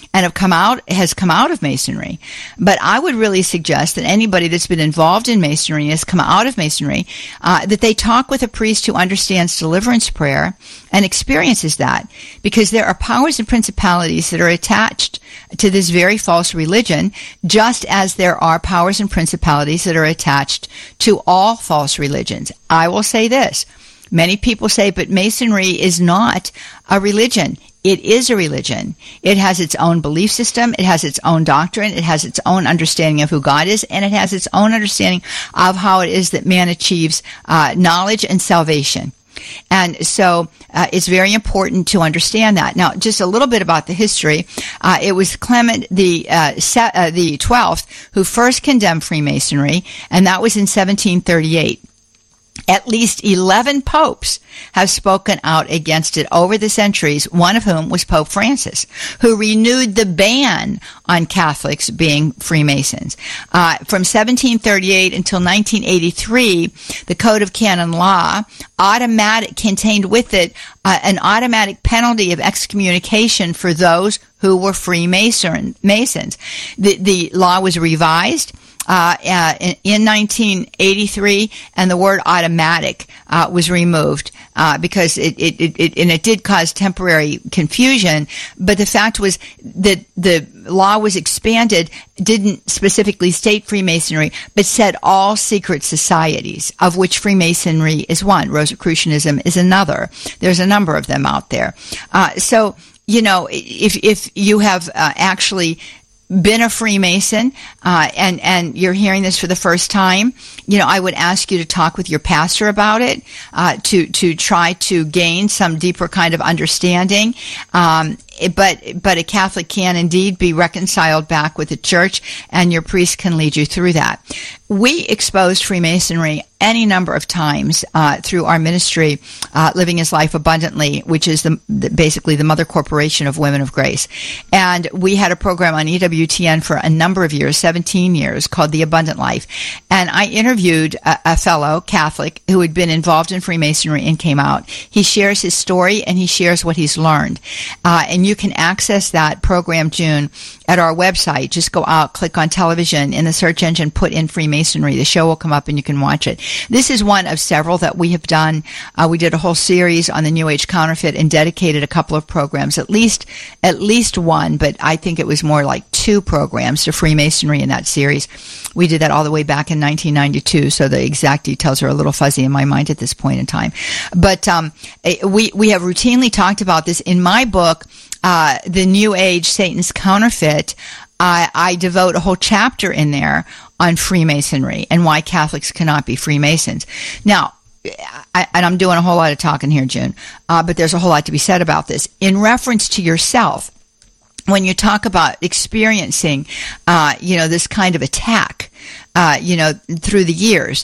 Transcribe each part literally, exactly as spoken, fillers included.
and have come out, has come out of Masonry. But I would really suggest that anybody that's been involved in Masonry and has come out of Masonry, uh, that they talk with a priest who understands deliverance prayer and experiences that, because there are powers and principalities that are attached to this very false religion, just as there are powers and principalities that are attached to all false religions. I will say this. Many people say, but Masonry is not a religion. It is a religion. It has its own belief system. It has its own doctrine. It has its own understanding of who God is, and it has its own understanding of how it is that man achieves uh, knowledge and salvation. And so uh, it's very important to understand that. Now, just a little bit about the history. Uh, it was Clement the uh, se- uh, the twelfth who first condemned Freemasonry, and that was in seventeen thirty-eight. At least eleven popes have spoken out against it over the centuries, one of whom was Pope Francis, who renewed the ban on Catholics being Freemasons. Uh, from seventeen thirty-eight until nineteen eighty-three, the Code of Canon Law automatic contained with it uh, an automatic penalty of excommunication for those who were Freemason Masons. The, the law was revised Uh, uh, in, in nineteen eighty-three, and the word automatic uh, was removed uh, because it, it, it, it, and it did cause temporary confusion. But the fact was that the law was expanded, didn't specifically state Freemasonry, but said all secret societies, of which Freemasonry is one. Rosicrucianism is another. There's a number of them out there. Uh, so, you know, if if you have uh, actually been a Freemason, uh, and, and you're hearing this for the first time, you know, I would ask you to talk with your pastor about it, uh, to, to try to gain some deeper kind of understanding. Um, but, but a Catholic can indeed be reconciled back with the church, and your priest can lead you through that. We exposed Freemasonry any number of times uh, through our ministry, uh, Living His Life Abundantly, which is the, the basically the mother corporation of Women of Grace. And we had a program on E W T N for a number of years, seventeen years, called The Abundant Life. And I interviewed a, a fellow Catholic who had been involved in Freemasonry and came out. He shares his story, and he shares what he's learned. Uh, and you can access that program, June, at our website. Just go out, click on television, in the search engine, put in Freemasonry. The show will come up, and you can watch it. This is one of several that we have done. Uh, we did a whole series on the New Age counterfeit and dedicated a couple of programs, at least at least one, but I think it was more like two programs to Freemasonry in that series. We did that all the way back in nineteen ninety-two, so the exact details are a little fuzzy in my mind at this point in time. But um, we, we have routinely talked about this. In my book, uh, The New Age, Satan's Counterfeit, I, I devote a whole chapter in there on Freemasonry and why Catholics cannot be Freemasons. Now, I, and I'm doing a whole lot of talking here, June, uh, but there's a whole lot to be said about this. In reference to yourself, when you talk about experiencing, uh, you know, this kind of attack, uh, you know, through the years,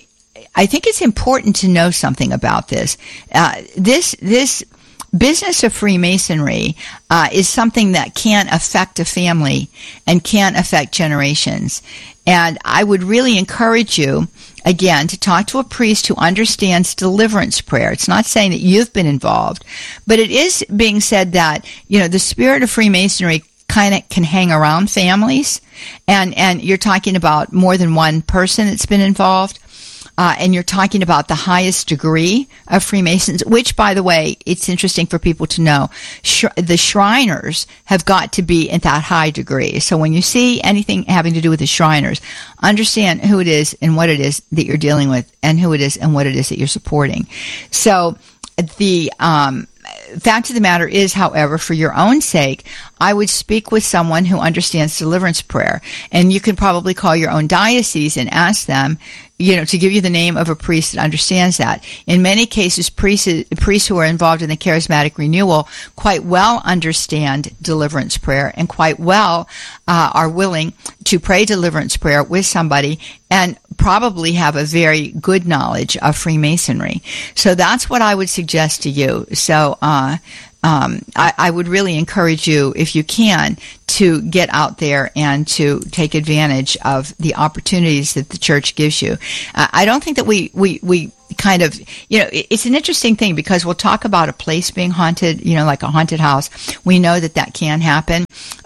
I think it's important to know something about this. Uh, this, this, business of Freemasonry uh, is something that can affect a family and can affect generations. And I would really encourage you, again, to talk to a priest who understands deliverance prayer. It's not saying that you've been involved, but it is being said that, you know, the spirit of Freemasonry kind of can hang around families. And, and you're talking about more than one person that's been involved. Uh, and you're talking about the highest degree of Freemasons, which, by the way, it's interesting for people to know, sh- the Shriners have got to be at that high degree. So when you see anything having to do with the Shriners, understand who it is and what it is that you're dealing with, and who it is and what it is that you're supporting. So the um, fact of the matter is, however, for your own sake, I would speak with someone who understands deliverance prayer. And you can probably call your own diocese and ask them, you know, to give you the name of a priest that understands that. In many cases, priests, priests who are involved in the charismatic renewal quite well understand deliverance prayer and quite well uh, are willing to pray deliverance prayer with somebody and probably have a very good knowledge of Freemasonry. So that's what I would suggest to you. So, uh, Um, I, I would really encourage you, if you can, to get out there and to take advantage of the opportunities that the church gives you. Uh, I don't think that we, we, we kind of, you know, it's an interesting thing because we'll talk about a place being haunted, you know, like a haunted house. We know that that can happen.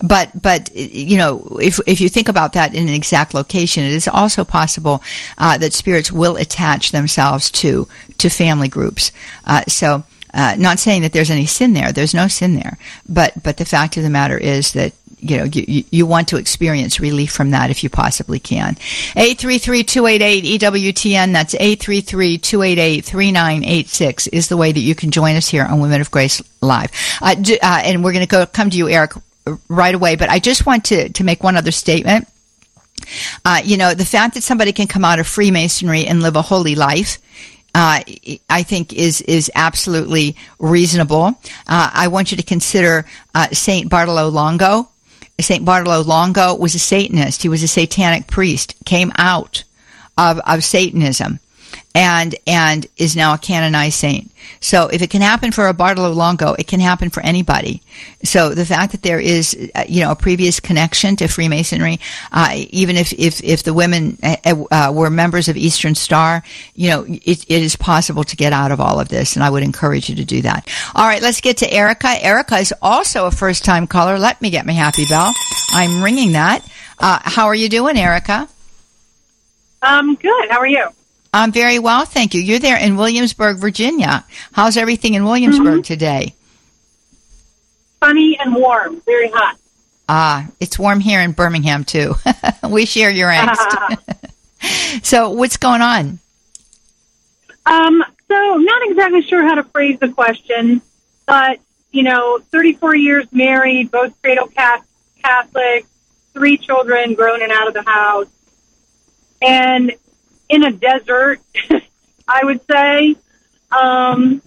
But, but you know, if if you think about that in an exact location, it is also possible uh, that spirits will attach themselves to to family groups. Uh, so, uh, not saying that there's any sin there. There's no sin there. But but the fact of the matter is that, you know, you, you want to experience relief from that if you possibly can. eight three three, two eight eight, E W T N, that's eight three three, two eight eight, three nine eight six is the way that you can join us here on Women of Grace Live. Uh, do, uh, and we're going to go come to you, Eric, right away. But I just want to, to make one other statement. Uh, you know, the fact that somebody can come out of Freemasonry and live a holy life, Uh, I think is is absolutely reasonable. Uh, I want you to consider uh, Saint Bartolo Longo. Saint Bartolo Longo was a Satanist. He was a satanic priest, came out of, of Satanism, and and is now a canonized saint. So if it can happen for a Bartolo Longo, it can happen for anybody. So the fact that there is, uh, you know, a previous connection to Freemasonry, uh, even if, if, if the women uh, were members of Eastern Star, you know, it, it is possible to get out of all of this, and I would encourage you to do that. All right, let's get to Erica. Erica is also a first-time caller. Let me get my happy bell. I'm ringing that. Uh, how are you doing, Erica? Um, good. How are you? I'm very well, thank you. You're there in Williamsburg, Virginia. How's everything in Williamsburg mm-hmm. today? Sunny and warm, very hot. Ah, it's warm here in Birmingham, too. We share your angst. So what's going on? Um, so I'm not exactly sure how to phrase the question, but, you know, thirty-four years married, both cradle Catholic, three children grown and out of the house, and in a desert, I would say. Um,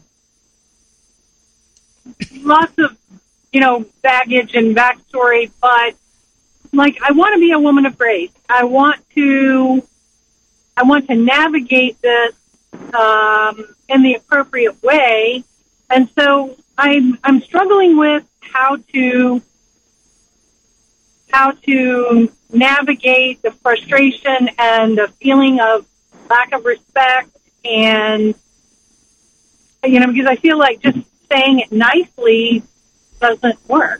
lots of, you know, baggage and backstory, but, like, I want to be a woman of grace. I want to, I want to navigate this um, in the appropriate way, and so I'm I'm struggling with how to how to navigate the frustration and the feeling of lack of respect, and, you know, because I feel like just saying it nicely doesn't work.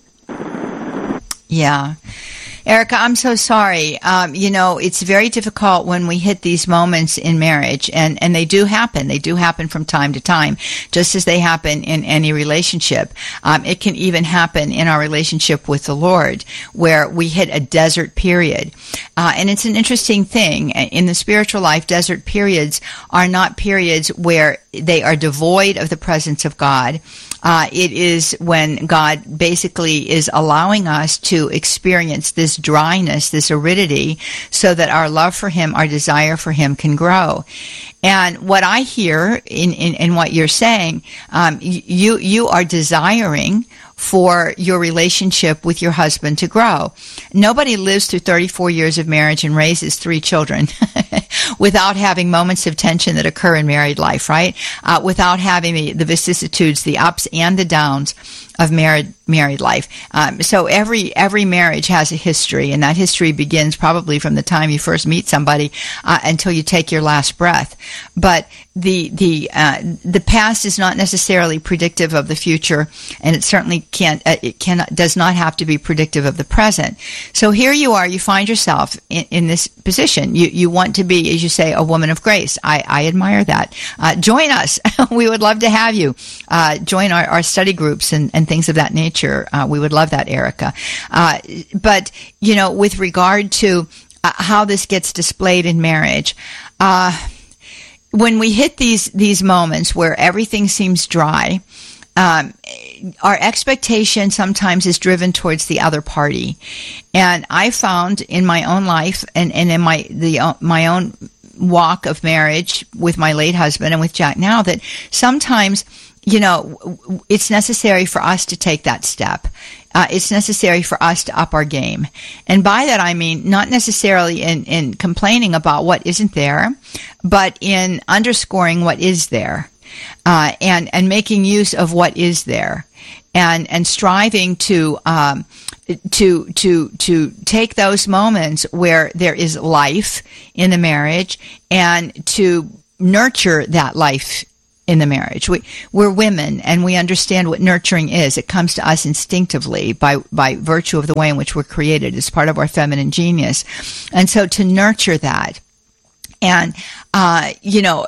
Yeah. Erica, I'm so sorry. Um, you know, it's very difficult when we hit these moments in marriage, and, and they do happen. They do happen from time to time, just as they happen in any relationship. Um, it can even happen in our relationship with the Lord, where we hit a desert period. Uh, and it's an interesting thing. In the spiritual life, desert periods are not periods where they are devoid of the presence of God. Uh, it is when God basically is allowing us to experience this dryness, this aridity, so that our love for Him, our desire for Him can grow. And what I hear in, in, in what you're saying, um, you, you are desiring for your relationship with your husband to grow. Nobody lives through thirty-four years of marriage and raises three children without having moments of tension that occur in married life, right? Uh, without having the, the vicissitudes, the ups and the downs of married married life. Um, so every every marriage has a history, and that history begins probably from the time you first meet somebody uh, until you take your last breath. But the the uh, the past is not necessarily predictive of the future, and it certainly can't uh, it cannot does not have to be predictive of the present. So here you are, you find yourself in, in this position. You you want to be, as you say, a woman of grace. I, I admire that. Uh, join us. We would love to have you. Uh, join our, our study groups and, and things of that nature. Uh, we would love that, Erica. Uh, but, you know, with regard to uh, how this gets displayed in marriage, uh, when we hit these, these moments where everything seems dry, um, our expectation sometimes is driven towards the other party. And I found in my own life and, and in my, the, uh, my own walk of marriage with my late husband and with Jack now, that sometimes, you know, it's necessary for us to take that step. Uh, it's necessary for us to up our game. And by that, I mean not necessarily in, in complaining about what isn't there, but in underscoring what is there, uh, and, and making use of what is there, and, and striving to, um, to, to, to take those moments where there is life in the marriage and to nurture that life in the marriage. We, we're women, and we understand what nurturing is. It comes to us instinctively by, by virtue of the way in which we're created. It's part of our feminine genius. And so to nurture that, and, uh, you know,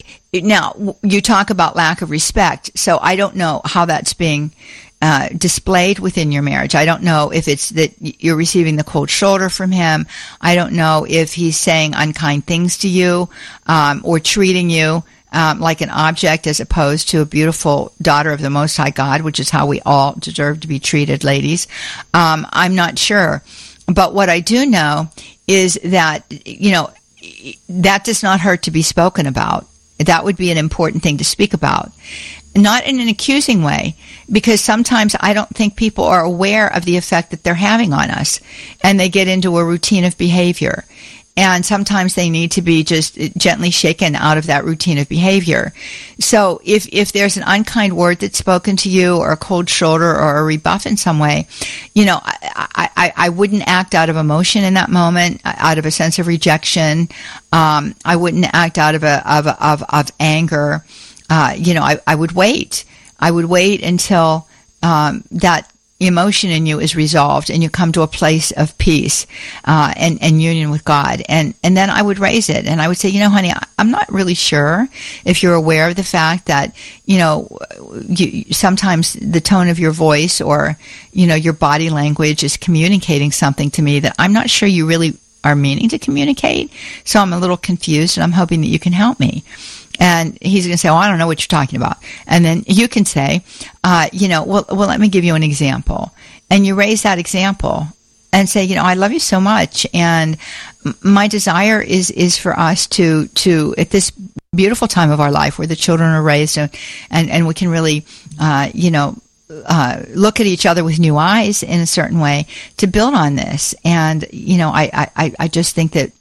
now you talk about lack of respect. So I don't know how that's being Uh, displayed within your marriage. I don't know if it's that you're receiving the cold shoulder from him. I don't know if he's saying unkind things to you, um, or treating you um, like an object as opposed to a beautiful daughter of the Most High God, which is how we all deserve to be treated, ladies. Um, I'm not sure. But what I do know is that, you know, that does not hurt to be spoken about. That would be an important thing to speak about. Not in an accusing way, because sometimes I don't think people are aware of the effect that they're having on us, and they get into a routine of behavior. And sometimes they need to be just gently shaken out of that routine of behavior. So if, if there's an unkind word that's spoken to you, or a cold shoulder, or a rebuff in some way, you know, I, I, I wouldn't act out of emotion in that moment, out of a sense of rejection. Um, I wouldn't act out of a, of, of, of anger. Uh, you know, I, I would wait. I would wait until um, that emotion in you is resolved and you come to a place of peace uh, and, and union with God. And, and then I would raise it. And I would say, you know, honey, I, I'm not really sure if you're aware of the fact that, you know, you, sometimes the tone of your voice or, you know, your body language is communicating something to me that I'm not sure you really are meaning to communicate. So I'm a little confused, and I'm hoping that you can help me. And he's going to say, oh, I don't know what you're talking about. And then you can say, uh, you know, well, well, let me give you an example. And you raise that example and say, you know, I love you so much. And my desire is, is for us to, to, at this beautiful time of our life where the children are raised and, and, and we can really, uh, you know, uh, look at each other with new eyes in a certain way, to build on this. And, you know, I, I, I just think that,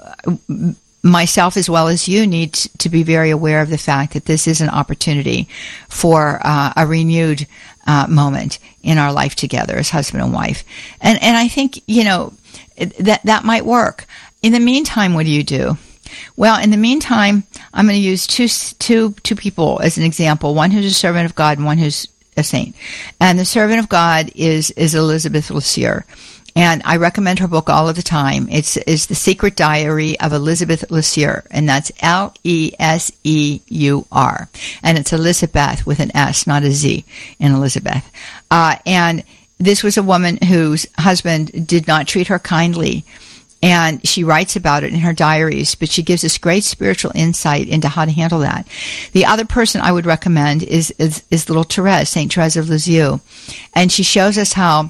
uh, myself as well as you need to be very aware of the fact that this is an opportunity for uh, a renewed uh, moment in our life together as husband and wife. And and I think, you know, that that might work. In the meantime, what do you do? Well, in the meantime, I'm going to use two two two people as an example, one who's a servant of God and one who's a saint. And the servant of God is is Elizabeth LeSueur. And I recommend her book all of the time. It's, it's The Secret Diary of Elizabeth LeSueur, and that's L E S E U R. And it's Elizabeth with an S, not a Z in Elizabeth. Uh, and this was a woman whose husband did not treat her kindly. And she writes about it in her diaries, but she gives us great spiritual insight into how to handle that. The other person I would recommend is, is, is little Therese, Saint Therese of Lisieux. And she shows us how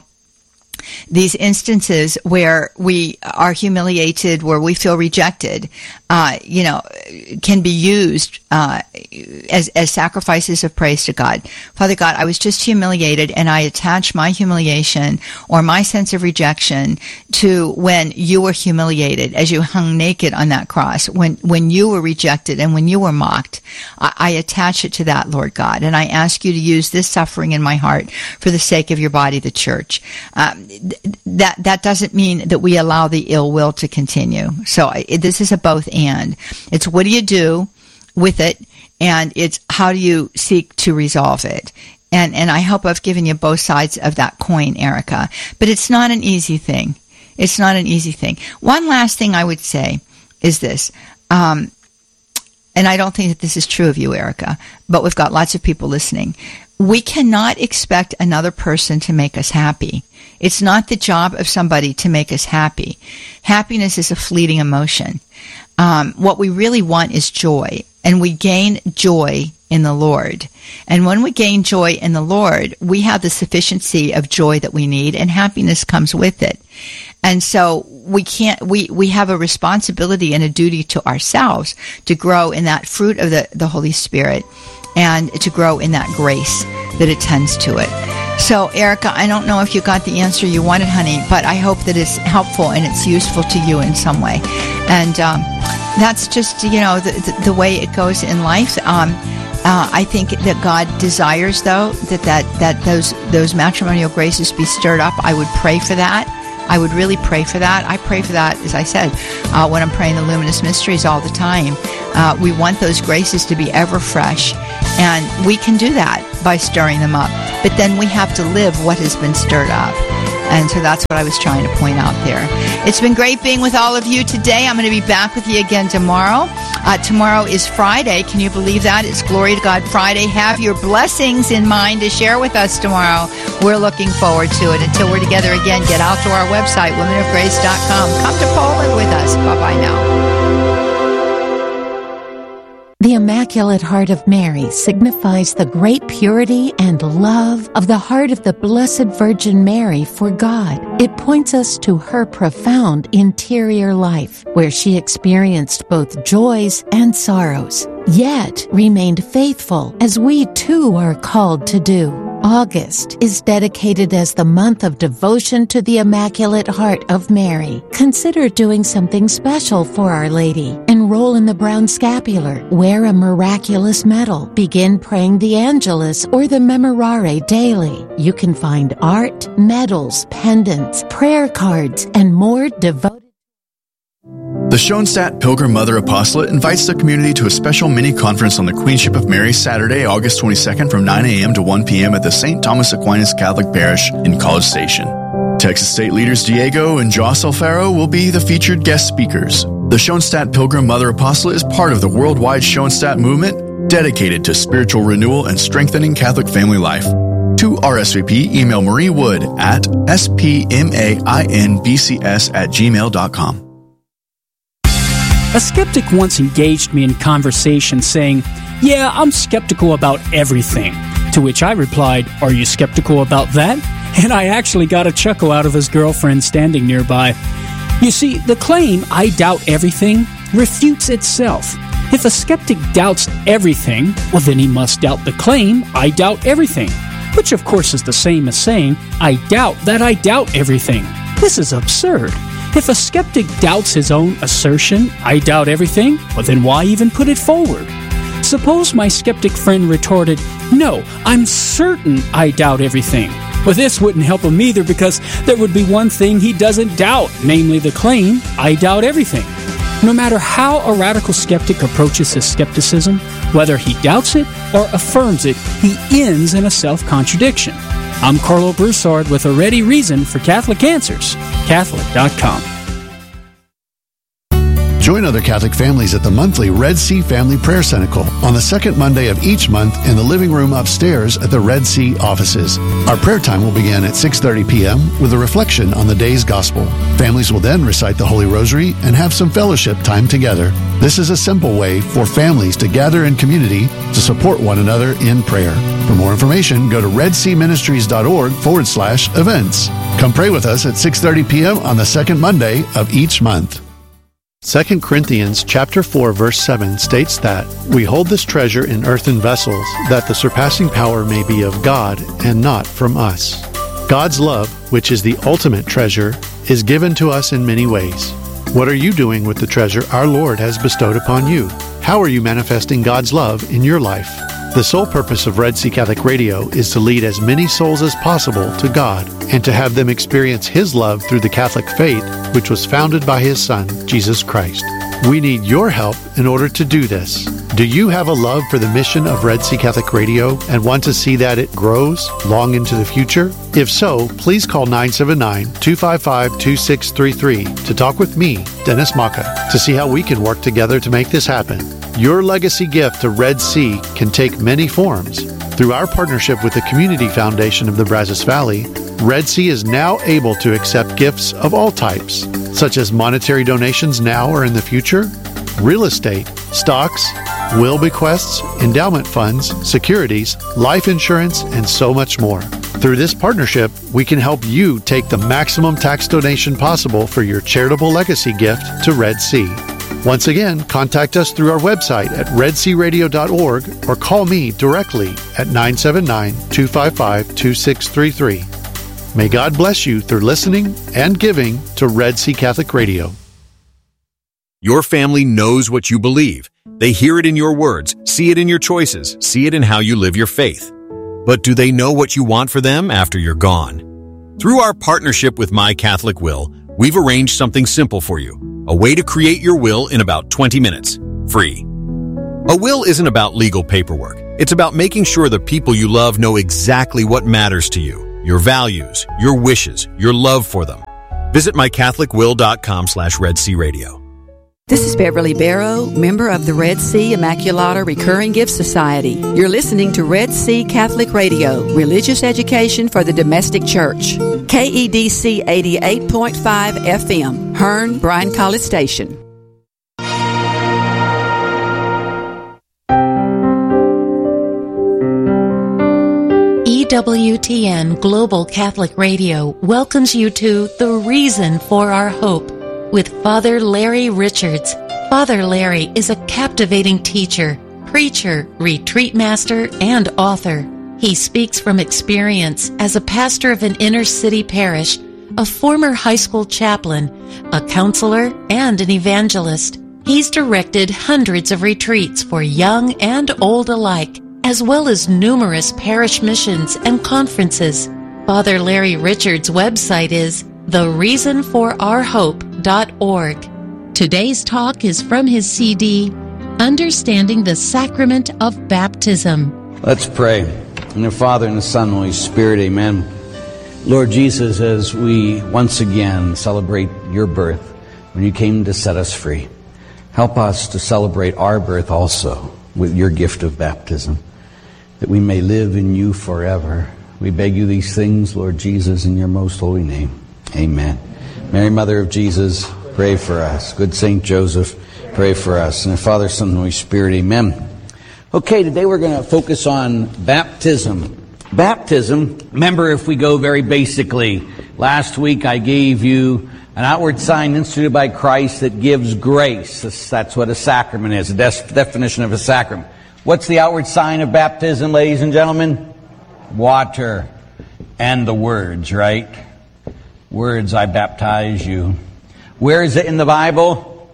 these instances where we are humiliated, where we feel rejected, uh, you know, can be used uh, as as sacrifices of praise to God. Father God, I was just humiliated, and I attach my humiliation or my sense of rejection to when you were humiliated, as you hung naked on that cross, when when you were rejected and when you were mocked. I, I attach it to that, Lord God, and I ask you to use this suffering in my heart for the sake of your body, the church. Um, th- that that doesn't mean that we allow the ill will to continue. So I, this is a both and. It's what do you do with it, and it's how do you seek to resolve it. And and I hope I've given you both sides of that coin, Erica. But it's not an easy thing. It's not an easy thing. One last thing I would say is this. Um, and I don't think that this is true of you, Erica, but we've got lots of people listening. We cannot expect another person to make us happy. It's not the job of somebody to make us happy. Happiness is a fleeting emotion. Um, what we really want is joy, and we gain joy in the Lord. And when we gain joy in the Lord, we have the sufficiency of joy that we need, and happiness comes with it. And so we can't, we, we have a responsibility and a duty to ourselves to grow in that fruit of the, the Holy Spirit and to grow in that grace that attends to it. So, Erica, I don't know if you got the answer you wanted, honey, but I hope that it's helpful and it's useful to you in some way. And um, that's just, you know, the, the, the way it goes in life. Um, uh, I think that God desires, though, that, that, that those those matrimonial graces be stirred up. I would pray for that. I would really pray for that. I pray for that, as I said, uh, when I'm praying the luminous mysteries all the time. Uh, we want those graces to be ever fresh, and we can do that by stirring them up. But then we have to live what has been stirred up. And so that's what I was trying to point out there. It's been great being with all of you today. I'm going to be back with you again tomorrow. Uh, tomorrow is Friday. Can you believe that? It's Glory to God Friday. Have your blessings in mind to share with us tomorrow. We're looking forward to it. Until we're together again, get out to our website, women of grace dot com. Come to Poland with us. Bye-bye now. The Immaculate Heart of Mary signifies the great purity and love of the heart of the Blessed Virgin Mary for God. It points us to her profound interior life, where she experienced both joys and sorrows, yet remained faithful, as we too are called to do. August is dedicated as the month of devotion to the Immaculate Heart of Mary. Consider doing something special for Our Lady. Enroll in the Brown Scapular. Wear a miraculous medal. Begin praying the Angelus or the Memorare daily. You can find art, medals, pendants, prayer cards, and more devoted. The Schoenstatt Pilgrim Mother Apostolate invites the community to a special mini-conference on the Queenship of Mary Saturday, August twenty-second from nine a.m. to one p.m. at the Saint Thomas Aquinas Catholic Parish in College Station. Texas State leaders Diego and Joss Alfaro will be the featured guest speakers. The Schoenstatt Pilgrim Mother Apostolate is part of the worldwide Schoenstatt movement dedicated to spiritual renewal and strengthening Catholic family life. To R S V P, email Marie Wood at s p m a i n b c s at gmail dot com. A skeptic once engaged me in conversation saying, "Yeah, I'm skeptical about everything." To which I replied, "Are you skeptical about that?" And I actually got a chuckle out of his girlfriend standing nearby. You see, the claim, "I doubt everything," refutes itself. If a skeptic doubts everything, well then he must doubt the claim, "I doubt everything," which of course is the same as saying, "I doubt that I doubt everything." This is absurd. If a skeptic doubts his own assertion, "I doubt everything," well then why even put it forward? Suppose my skeptic friend retorted, "No, I'm certain I doubt everything." Well, this wouldn't help him either, because there would be one thing he doesn't doubt, namely the claim, "I doubt everything." No matter how a radical skeptic approaches his skepticism, whether he doubts it or affirms it, he ends in a self-contradiction. I'm Carlo Broussard with a ready reason for Catholic Answers, Catholic dot com. Join other Catholic families at the monthly Red Sea Family Prayer Cenacle on the second Monday of each month in the living room upstairs at the Red Sea offices. Our prayer time will begin at six thirty p.m. with a reflection on the day's gospel. Families will then recite the Holy Rosary and have some fellowship time together. This is a simple way for families to gather in community to support one another in prayer. For more information, go to redseaministries.org forward slash events. Come pray with us at six thirty p.m. on the second Monday of each month. Second Corinthians chapter four verse seven states that we hold this treasure in earthen vessels, that the surpassing power may be of God and not from us. God's love, which is the ultimate treasure, is given to us in many ways. What are you doing with the treasure our Lord has bestowed upon you? How are you manifesting God's love in your life? The sole purpose of Red Sea Catholic Radio is to lead as many souls as possible to God and to have them experience His love through the Catholic faith, which was founded by His Son, Jesus Christ. We need your help in order to do this. Do you have a love for the mission of Red Sea Catholic Radio and want to see that it grows long into the future? If so, please call nine seven nine, two five five, two six three three to talk with me, Dennis Maka, to see how we can work together to make this happen. Your legacy gift to Red Sea can take many forms. Through our partnership with the Community Foundation of the Brazos Valley, Red Sea is now able to accept gifts of all types, such as monetary donations now or in the future, real estate, stocks, will bequests, endowment funds, securities, life insurance, and so much more. Through this partnership, we can help you take the maximum tax donation possible for your charitable legacy gift to Red Sea. Once again, contact us through our website at red sea radio dot org or call me directly at nine seven nine, two five five, two six three three. May God bless you through listening and giving to Red Sea Catholic Radio. Your family knows what you believe. They hear it in your words, see it in your choices, see it in how you live your faith. But do they know what you want for them after you're gone? Through our partnership with My Catholic Will, we've arranged something simple for you. A way to create your will in about twenty minutes. Free. A will isn't about legal paperwork. It's about making sure the people you love know exactly what matters to you, your values, your wishes, your love for them. Visit my catholic will dot com slash Red Sea Radio. This is Beverly Barrow, member of the Red Sea Immaculata Recurring Gift Society. You're listening to Red Sea Catholic Radio, religious education for the domestic church. K E D C eighty-eight point five F M, Hearn, Bryan College Station. E W T N Global Catholic Radio welcomes you to The Reason for Our Hope with Father Larry Richards. Father Larry is a captivating teacher, preacher, retreat master, and author. He speaks from experience as a pastor of an inner-city parish, a former high school chaplain, a counselor, and an evangelist. He's directed hundreds of retreats for young and old alike, as well as numerous parish missions and conferences. Father Larry Richards' website is the reason for our hope dot org. Today's talk is from his C D, Understanding the Sacrament of Baptism. Let's pray. In the Father, and the Son, and the Holy Spirit, amen. Lord Jesus, as we once again celebrate your birth, when you came to set us free, help us to celebrate our birth also with your gift of baptism, that we may live in you forever. We beg you these things, Lord Jesus, in your most holy name. Amen. Mary, Mother of Jesus, pray for us. Good Saint Joseph, pray for us. And the Father, Son, and Holy Spirit, amen. Okay, today we're going to focus on baptism. Baptism, remember, if we go very basically, last week I gave you an outward sign instituted by Christ that gives grace. That's what a sacrament is, a de- definition of a sacrament. What's the outward sign of baptism, ladies and gentlemen? Water and the words, right? Words, I baptize you. Where is it in the Bible?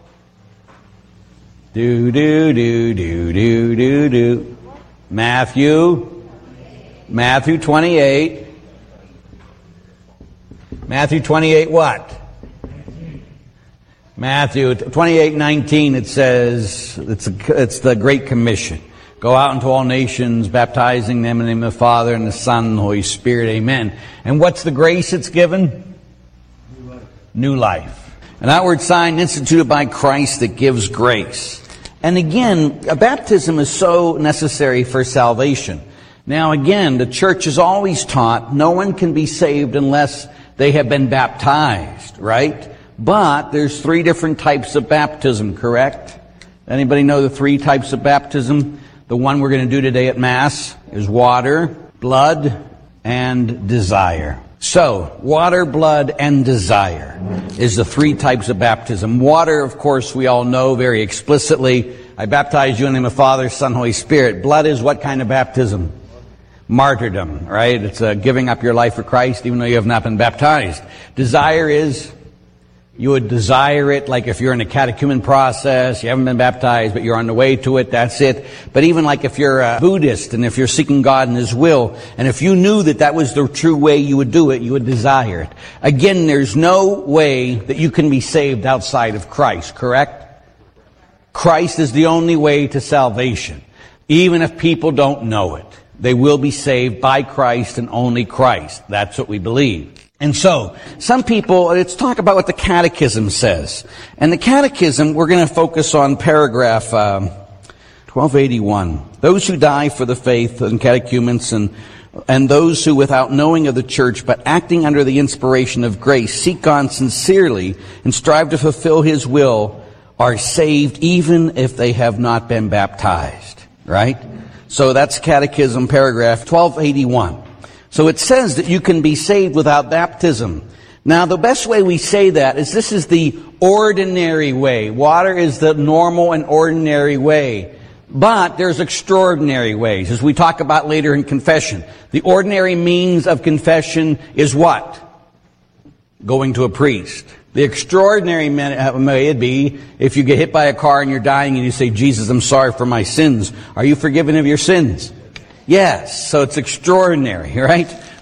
Do, do, do, do, do, do, do. Matthew. Matthew twenty-eight. Matthew twenty-eight what? Matthew twenty-eight nineteen, it says, it's, a, it's the Great Commission. Go out into all nations, baptizing them in the name of the Father and the Son and the Holy Spirit. Amen. And what's the grace it's given? New life. New life. An outward sign instituted by Christ that gives grace. And again, a baptism is so necessary for salvation. Now again, the church has always taught no one can be saved unless they have been baptized, right? But there's three different types of baptism, correct? Anybody know the three types of baptism? The one we're going to do today at Mass is water, blood, and desire. So, water, blood, and desire is the three types of baptism. Water, of course, we all know very explicitly. I baptize you in the name of the Father, Son, Holy Spirit. Blood is what kind of baptism? Martyrdom, right? It's a giving up your life for Christ even though you have not been baptized. Desire is, you would desire it, like if you're in a catechumen process, you haven't been baptized, but you're on the way to it, that's it. But even like if you're a Buddhist, and if you're seeking God and His will, and if you knew that that was the true way you would do it, you would desire it. Again, there's no way that you can be saved outside of Christ, correct? Christ is the only way to salvation. Even if people don't know it, they will be saved by Christ and only Christ. That's what we believe. And so, some people, let's talk about what the Catechism says. And the Catechism, we're going to focus on paragraph um, twelve eighty-one. Those who die for the faith and catechumens and, and those who, without knowing of the church, but acting under the inspiration of grace, seek God sincerely and strive to fulfill His will, are saved even if they have not been baptized. Right? So that's Catechism, paragraph twelve eighty-one. So it says that you can be saved without baptism. Now, the best way we say that is this is the ordinary way. Water is the normal and ordinary way. But there's extraordinary ways, as we talk about later in confession. The ordinary means of confession is what? Going to a priest. The extraordinary may it be if you get hit by a car and you're dying and you say, Jesus, I'm sorry for my sins. Are you forgiven of your sins? Yes, so it's extraordinary, right?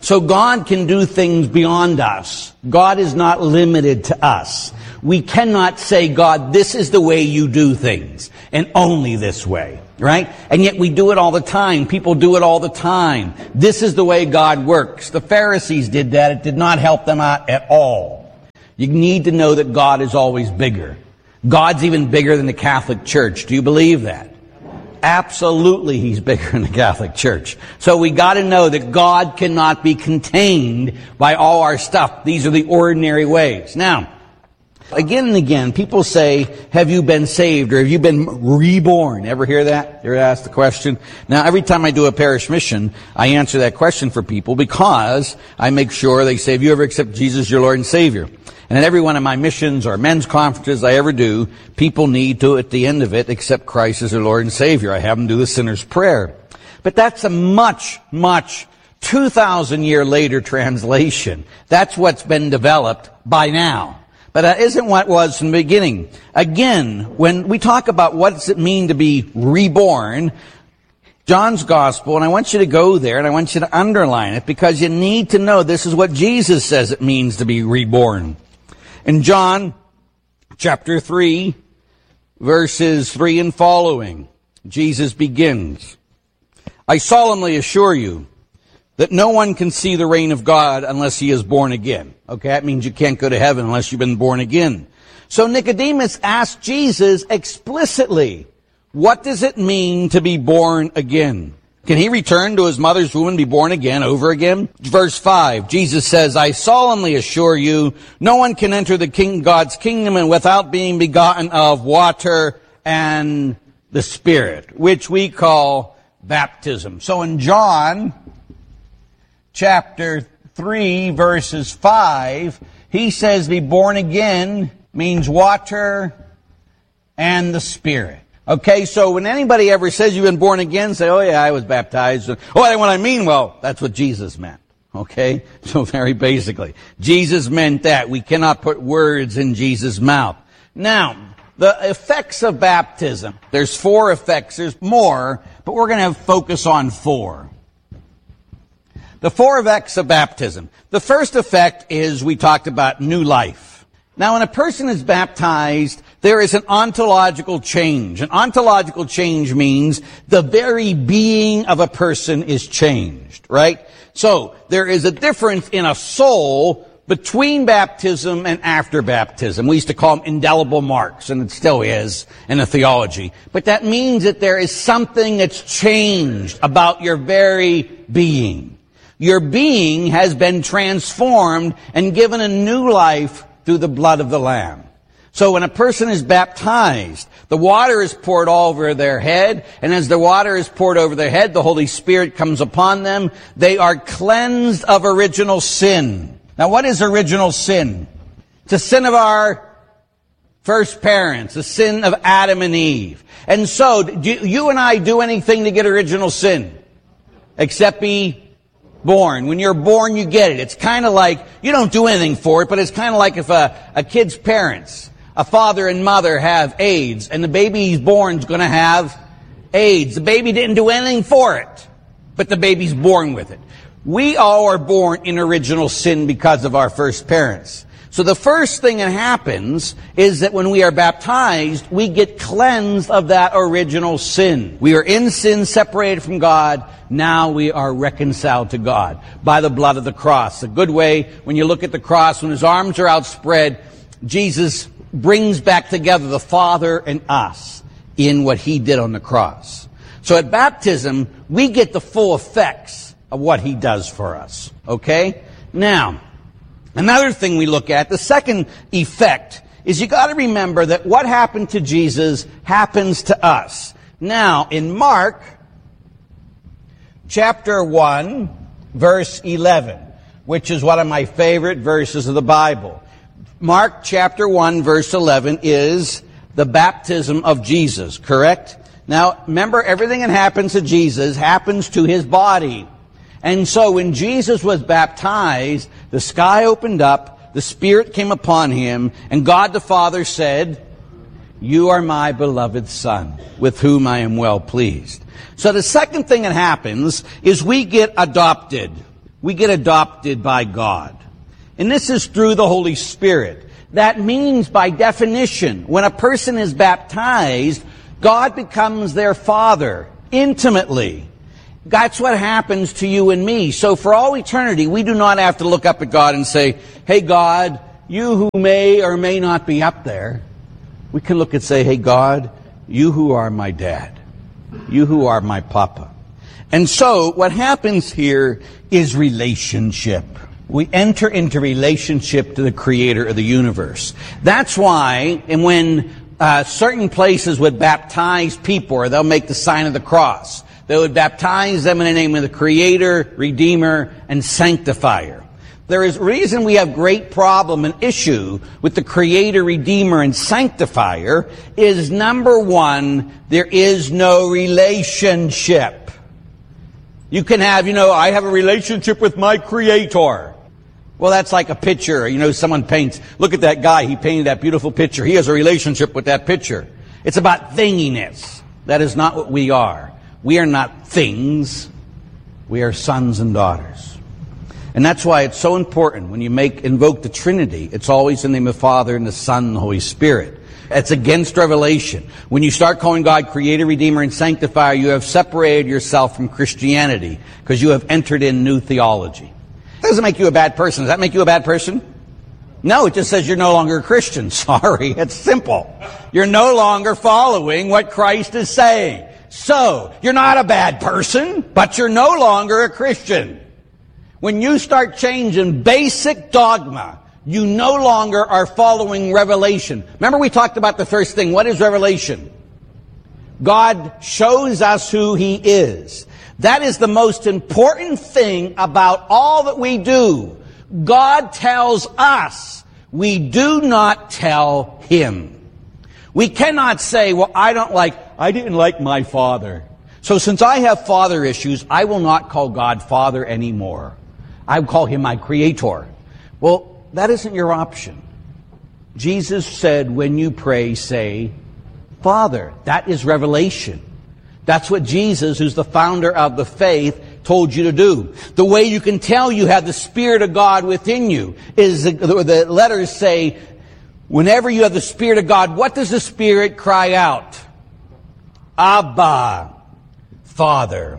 So God can do things beyond us. God is not limited to us. We cannot say, God, this is the way you do things, and only this way, right? And yet we do it all the time. People do it all the time. This is the way God works. The Pharisees did that. It did not help them out at all. You need to know that God is always bigger. God's even bigger than the Catholic Church. Do you believe that? Absolutely, He's bigger than the Catholic Church. So we got to know that God cannot be contained by all our stuff. These are the ordinary ways. Now, again and again, people say, have you been saved or have you been reborn? Ever hear that? You ever ask the question? Now, every time I do a parish mission, I answer that question for people because I make sure they say, have you ever accepted Jesus your Lord and Savior? And at every one of my missions or men's conferences I ever do, people need to, at the end of it, accept Christ as their Lord and Savior. I have them do the sinner's prayer. But that's a much, much two thousand year later translation. That's what's been developed by now. But that isn't what it was from the beginning. Again, when we talk about what does it mean to be reborn, John's Gospel, and I want you to go there and I want you to underline it because you need to know this is what Jesus says it means to be reborn. In John chapter three, verses three and following, Jesus begins, I solemnly assure you that no one can see the reign of God unless he is born again. Okay, that means you can't go to heaven unless you've been born again. So Nicodemus asked Jesus explicitly, what does it mean to be born again? Can he return to his mother's womb and be born again, over again? Verse five, Jesus says, I solemnly assure you, no one can enter the king, God's kingdom and without being begotten of water and the Spirit, which we call baptism. So in John chapter three, verses five, he says be born again means water and the Spirit. Okay, so when anybody ever says you've been born again, say, oh yeah, I was baptized. Oh, that's what I mean? Well, that's what Jesus meant. Okay? So very basically, Jesus meant that. We cannot put words in Jesus' mouth. Now, the effects of baptism. There's four effects. There's more, but we're going to focus on four. The four effects of baptism. The first effect is we talked about new life. Now, when a person is baptized, there is an ontological change. An ontological change means the very being of a person is changed, right? So, there is a difference in a soul between baptism and after baptism. We used to call them indelible marks, and it still is in the theology. But that means that there is something that's changed about your very being. Your being has been transformed and given a new life through the blood of the Lamb. So when a person is baptized, the water is poured all over their head, and as the water is poured over their head, the Holy Spirit comes upon them. They are cleansed of original sin. Now what is original sin? It's the sin of our first parents, the sin of Adam and Eve. And so, do you and I do anything to get original sin? Except be born. When you're born, you get it. It's kind of like, you don't do anything for it, but it's kind of like if a, a kid's parents, a father and mother, have AIDS, and the baby he's born is going to have AIDS. The baby didn't do anything for it, but the baby's born with it. We all are born in original sin because of our first parents. So the first thing that happens is that when we are baptized, we get cleansed of that original sin. We are in sin, separated from God. Now we are reconciled to God by the blood of the cross. A good way, when you look at the cross, when his arms are outspread, Jesus brings back together the Father and us in what he did on the cross. So at baptism, we get the full effects of what he does for us. Okay? Now, another thing we look at, the second effect, is you got to remember that what happened to Jesus happens to us. Now, in Mark chapter one, verse eleven, which is one of my favorite verses of the Bible. Mark chapter one, verse eleven is the baptism of Jesus, correct? Now, remember, everything that happens to Jesus happens to his body. And so when Jesus was baptized, the sky opened up, the Spirit came upon him, and God the Father said, "You are my beloved Son, with whom I am well pleased." So the second thing that happens is we get adopted. we get adopted by God. And this is through the Holy Spirit. That means, by definition, when a person is baptized, God becomes their Father, intimately. That's what happens to you and me. So for all eternity, we do not have to look up at God and say, hey, God, you who may or may not be up there. We can look and say, hey, God, you who are my dad, you who are my papa. And so what happens here is relationship. We enter into relationship to the creator of the universe. That's why, and when uh, certain places would baptize people, or they'll make the sign of the cross, they would baptize them in the name of the Creator, Redeemer, and Sanctifier. There is reason we have great problem and issue with the Creator, Redeemer, and Sanctifier is, number one, there is no relationship. You can have, you know, I have a relationship with my Creator. Well, that's like a picture. You know, someone paints, look at that guy, he painted that beautiful picture. He has a relationship with that picture. It's about thinginess. That is not what we are. We are not things. We are sons and daughters. And that's why it's so important when you make invoke the Trinity, it's always in the name of the Father and the Son and the Holy Spirit. It's against revelation. When you start calling God Creator, Redeemer, and Sanctifier, you have separated yourself from Christianity because you have entered in new theology. That doesn't make you a bad person. Does that make you a bad person? No, it just says you're no longer a Christian. Sorry, it's simple. You're no longer following what Christ is saying. So, you're not a bad person, but you're no longer a Christian. When you start changing basic dogma, you no longer are following revelation. Remember we talked about the first thing. What is revelation? God shows us who He is. That is the most important thing about all that we do. God tells us. We do not tell Him. We cannot say, well, I don't like, I didn't like my father. So since I have father issues, I will not call God Father anymore. I will call Him my Creator. Well, that isn't your option. Jesus said, when you pray, say, Father. That is revelation. That's what Jesus, who's the founder of the faith, told you to do. The way you can tell you have the Spirit of God within you is the, the letters say, whenever you have the Spirit of God, what does the Spirit cry out? Abba, Father.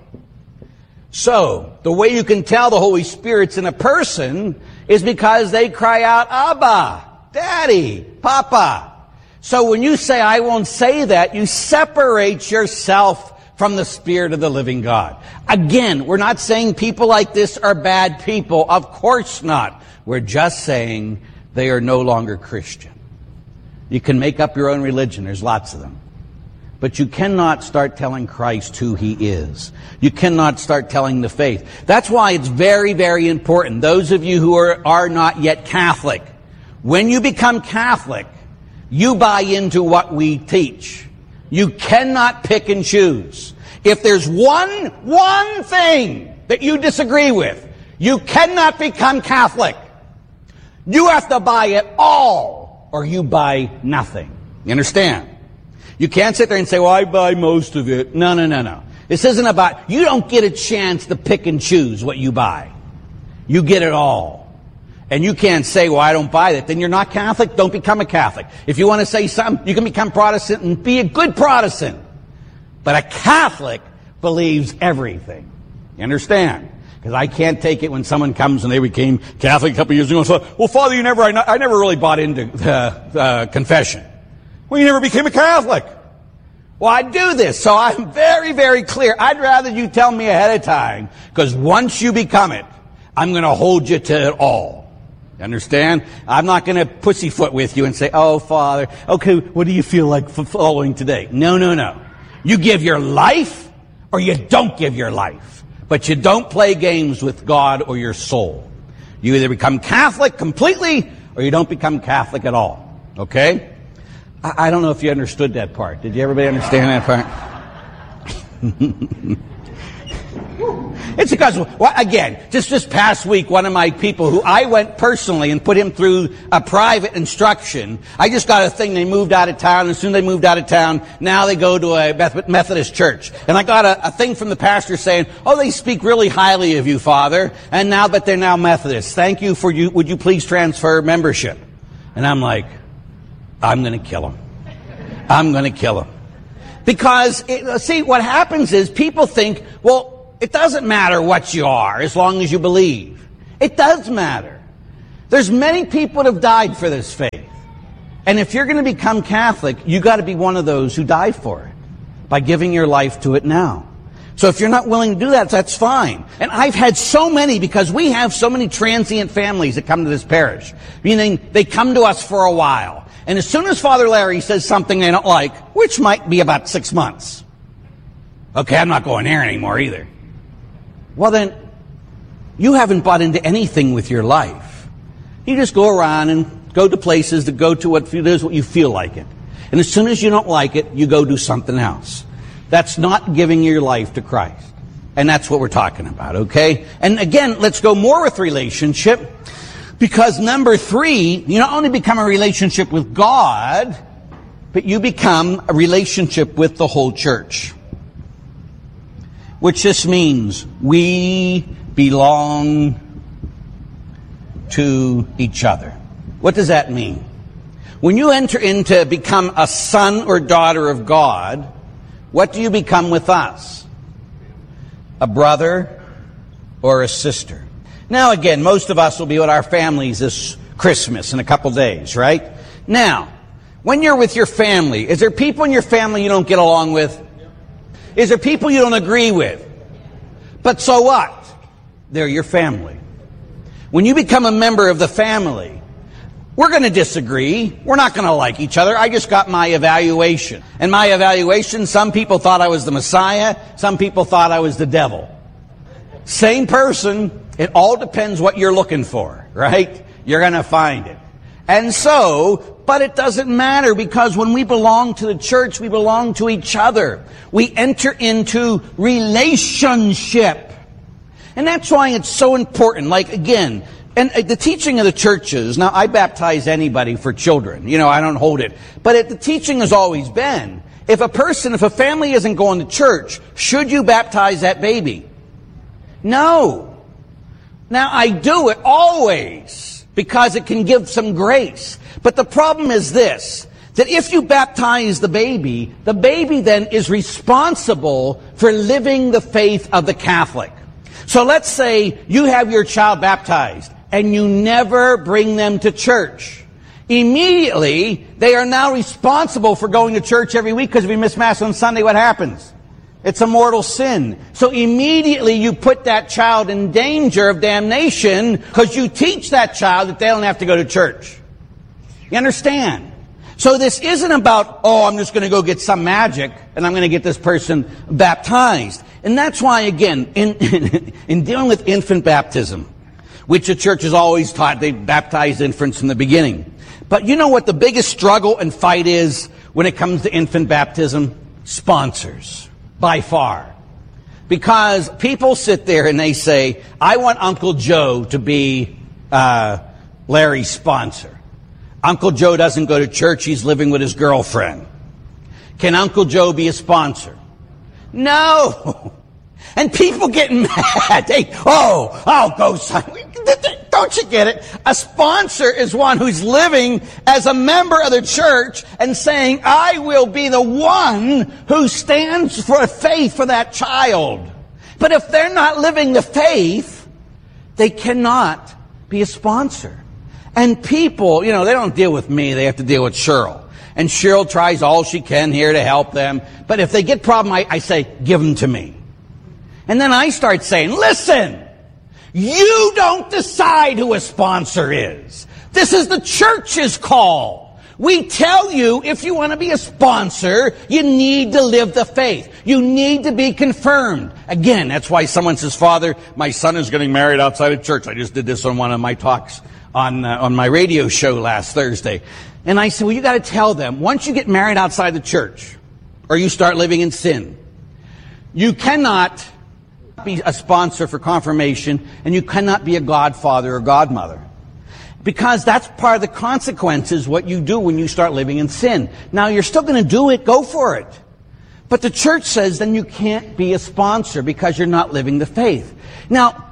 So, the way you can tell the Holy Spirit's in a person is because they cry out, Abba, Daddy, Papa. So when you say, I won't say that, you separate yourself from the Spirit of the living God. Again, we're not saying people like this are bad people. Of course not. We're just saying they are no longer Christian. You can make up your own religion. There's lots of them. But you cannot start telling Christ who He is. You cannot start telling the faith. That's why it's very, very important. Those of you who are, are not yet Catholic, when you become Catholic, you buy into what we teach. You cannot pick and choose. If there's one, one thing that you disagree with, you cannot become Catholic. You have to buy it all, or you buy nothing. You understand? You can't sit there and say, well, I buy most of it. No, no, no, no. This isn't about, you don't get a chance to pick and choose what you buy. You get it all. And you can't say, well, I don't buy that. Then you're not Catholic. Don't become a Catholic. If you want to say something, you can become Protestant and be a good Protestant. But a Catholic believes everything. You understand? Because I can't take it when someone comes and they became Catholic a couple years ago and said, well, Father, you never, I, I never really bought into uh, uh, confession. Well, you never became a Catholic. Well, I do this, so I'm very, very clear. I'd rather you tell me ahead of time, because once you become it, I'm going to hold you to it all. You understand? I'm not going to pussyfoot with you and say, oh, Father, okay, what do you feel like following today? No, no, no. You give your life or you don't give your life. But you don't play games with God or your soul. You either become Catholic completely or you don't become Catholic at all. Okay? I, I don't know if you understood that part. Did you everybody understand that part? It's because, well, again, just this past week, one of my people who I went personally and put him through a private instruction, I just got a thing, they moved out of town, and as soon as they moved out of town, now they go to a Methodist church. And I got a, a thing from the pastor saying, oh, they speak really highly of you, Father, and now that they're now Methodists. Thank you for you, would you please transfer membership? And I'm like, I'm going to kill him. I'm going to kill him. Because, it, see, what happens is people think, well, it doesn't matter what you are as long as you believe. It does matter. There's many people that have died for this faith. And if you're going to become Catholic, you got to be one of those who die for it by giving your life to it now. So if you're not willing to do that, that's fine. And I've had so many, because we have so many transient families that come to this parish, meaning they come to us for a while. And as soon as Father Larry says something they don't like, which might be about six months, okay, I'm not going there anymore either. Well then, you haven't bought into anything with your life. You just go around and go to places to go to what it is what you feel like it. And as soon as you don't like it, you go do something else. That's not giving your life to Christ. And that's what we're talking about, okay? And again, let's go more with relationship. Because number three, you not only become a relationship with God, but you become a relationship with the whole church. Which just means we belong to each other. What does that mean? When you enter into become a son or daughter of God, what do you become with us? A brother or a sister. Now again, most of us will be with our families this Christmas in a couple days, right? Now, when you're with your family, is there people in your family you don't get along with? Is there people you don't agree with? But so what? They're your family. When you become a member of the family, we're going to disagree. We're not going to like each other. I just got my evaluation. And my evaluation, some people thought I was the Messiah. Some people thought I was the devil. Same person. It all depends what you're looking for, right? You're going to find it. And so, but it doesn't matter, because when we belong to the church, we belong to each other. We enter into relationship. And that's why it's so important. Like, again, and the teaching of the churches, now I baptize anybody for children. You know, I don't hold it. But it, the teaching has always been, if a person, if a family isn't going to church, should you baptize that baby? No. Now, I do it always because it can give some grace. But the problem is this, that if you baptize the baby, the baby then is responsible for living the faith of the Catholic. So let's say you have your child baptized and you never bring them to church. Immediately, they are now responsible for going to church every week, because if you miss Mass on Sunday, what happens? It's a mortal sin. So immediately you put that child in danger of damnation, because you teach that child that they don't have to go to church. You understand? So this isn't about, oh, I'm just going to go get some magic and I'm going to get this person baptized. And that's why, again, in, in dealing with infant baptism, which the church has always taught, they baptized infants from the beginning. But you know what the biggest struggle and fight is when it comes to infant baptism? Sponsors. By far. Because people sit there and they say, I want Uncle Joe to be uh, Larry's sponsor. Uncle Joe doesn't go to church, he's living with his girlfriend. Can Uncle Joe be a sponsor? No! And people get mad. They, oh, I'll go sign. Don't you get it? A sponsor is one who's living as a member of the church and saying, I will be the one who stands for faith for that child. But if they're not living the faith, they cannot be a sponsor. And people, you know, they don't deal with me, they have to deal with Cheryl. And Cheryl tries all she can here to help them. But if they get problem, I, I say, give them to me. And then I start saying, listen, you don't decide who a sponsor is. This is the church's call. We tell you, if you want to be a sponsor, you need to live the faith. You need to be confirmed. Again, that's why someone says, Father, my son is getting married outside of church. I just did this on one of my talks on uh, on my radio show last Thursday. And I said, well, you got to tell them, once you get married outside the church, or you start living in sin, you cannot be a sponsor for confirmation, and you cannot be a godfather or godmother. Because that's part of the consequences, what you do when you start living in sin. Now, you're still going to do it, go for it. But the church says then you can't be a sponsor because you're not living the faith. Now,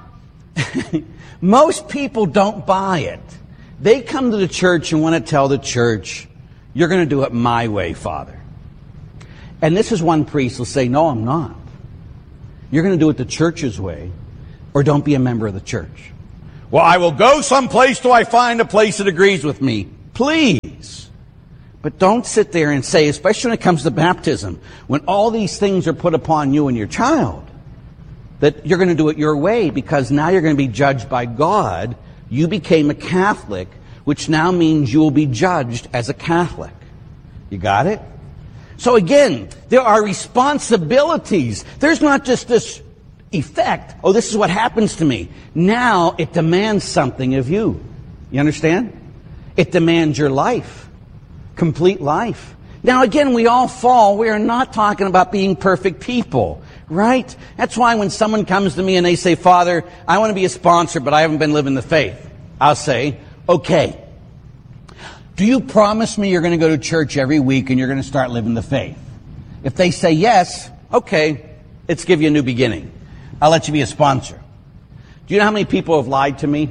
most people don't buy it. They come to the church and want to tell the church, you're going to do it my way, Father. And this is one priest will say, no, I'm not. You're going to do it the church's way, or don't be a member of the church. Well, I will go someplace till I find a place that agrees with me. Please. But don't sit there and say, especially when it comes to baptism, when all these things are put upon you and your child, that you're going to do it your way because now you're going to be judged by God. You became a Catholic, which now means you will be judged as a Catholic. You got it? So again, there are responsibilities. There's not just this effect, oh, this is what happens to me. Now it demands something of you. You understand? It demands your life. Complete life. Now again, we all fall. We are not talking about being perfect people, right? That's why when someone comes to me and they say, Father, I want to be a sponsor, but I haven't been living the faith. I'll say, okay. Do you promise me you're going to go to church every week and you're going to start living the faith? If they say yes, okay, let's give you a new beginning. I'll let you be a sponsor. Do you know how many people have lied to me?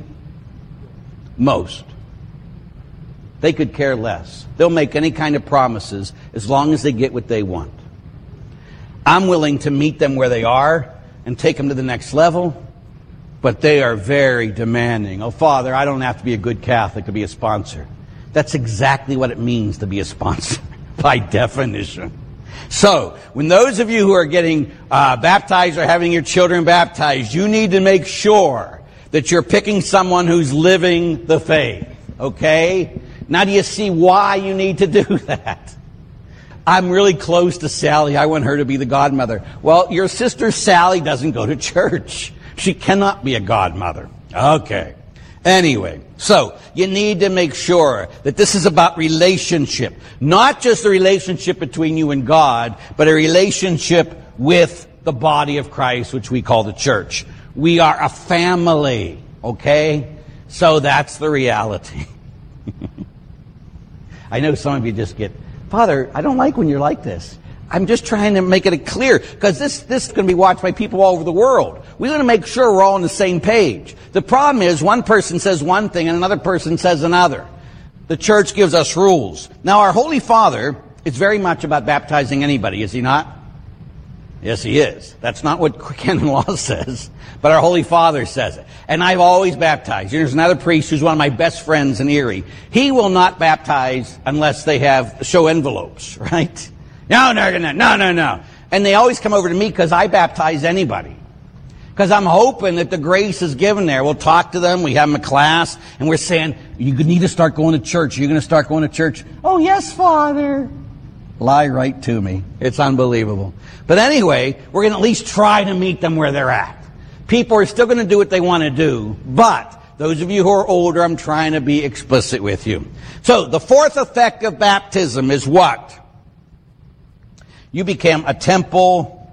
Most. They could care less. They'll make any kind of promises as long as they get what they want. I'm willing to meet them where they are and take them to the next level, but they are very demanding. Oh, Father, I don't have to be a good Catholic to be a sponsor. That's exactly what it means to be a sponsor, by definition. So, when those of you who are getting uh, baptized or having your children baptized, you need to make sure that you're picking someone who's living the faith. Okay? Now do you see why you need to do that? I'm really close to Sally. I want her to be the godmother. Well, your sister Sally doesn't go to church. She cannot be a godmother. Okay. Anyway, so you need to make sure that this is about relationship. Not just a relationship between you and God, but a relationship with the body of Christ, which we call the church. We are a family, okay? So that's the reality. I know some of you just get, Father, I don't like when you're like this. I'm just trying to make it clear, because this, this is going to be watched by people all over the world. We want to make sure we're all on the same page. The problem is one person says one thing and another person says another. The church gives us rules. Now, our Holy Father is very much about baptizing anybody, is he not? Yes, he is. That's not what canon law says, but our Holy Father says it. And I've always baptized. There's another priest who's one of my best friends in Erie. He will not baptize unless they have show envelopes, right? No, no, no, no, no, no. And they always come over to me because I baptize anybody. Because I'm hoping that the grace is given there. We'll talk to them. We have them a class. And we're saying, you need to start going to church. You're going to start going to church. Oh, yes, Father. Lie right to me. It's unbelievable. But anyway, we're going to at least try to meet them where they're at. People are still going to do what they want to do. But those of you who are older, I'm trying to be explicit with you. So the fourth effect of baptism is what? You became a temple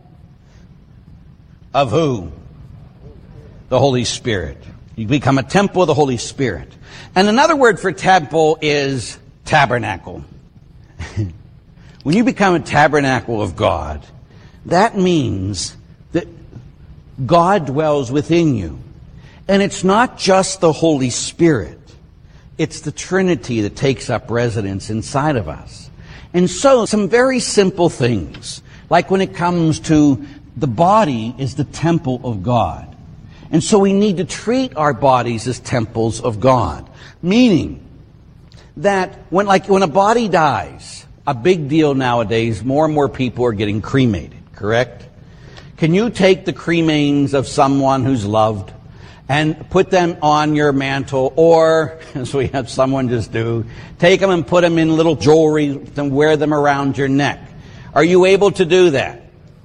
of who? The Holy Spirit. You become a temple of the Holy Spirit. And another word for temple is tabernacle. When you become a tabernacle of God, that means that God dwells within you. And it's not just the Holy Spirit. It's the Trinity that takes up residence inside of us. And so, some very simple things, like when it comes to the body is the temple of God. And so we need to treat our bodies as temples of God. Meaning that when, like, when a body dies, a big deal nowadays, more and more people are getting cremated, correct? Can you take the cremains of someone who's loved and put them on your mantle, or, as we have someone just do, take them and put them in little jewelry and wear them around your neck? Are you able to do that?